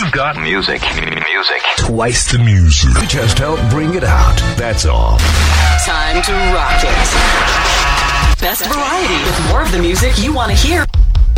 We've got music. Twice the music. We just help bring it out. That's all. Time to rock it. Best variety with more of the music you want to hear